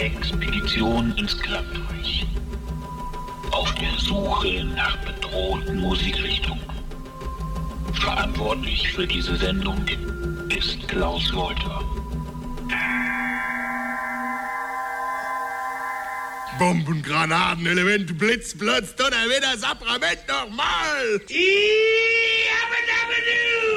Expedition ins Klappreich. Auf der Suche nach bedrohten Musikrichtungen. Verantwortlich für diese Sendung ist Klaus Wolter. Bomben, Granaten, Elemente, Blitz, Blitz, Donnerwetter, Saprament, nochmal!